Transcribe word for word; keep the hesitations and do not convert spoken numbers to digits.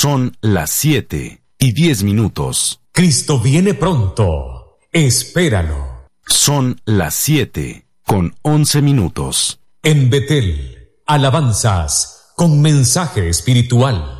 Son las siete y diez minutos. Cristo viene pronto. Espéralo. Son las siete con once minutos. En Betel, alabanzas con mensaje espiritual.